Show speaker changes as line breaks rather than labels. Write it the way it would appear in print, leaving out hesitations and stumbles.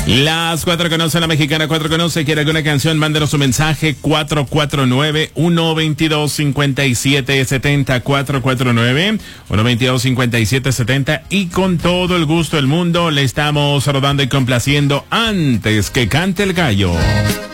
Las 4 conoce la mexicana, 4 conoce. ¿Quiere alguna canción? Mándenos un mensaje 449-122-5770. 449-122-5770. Y con todo el gusto del mundo le estamos saludando y complaciendo antes que cante el gallo.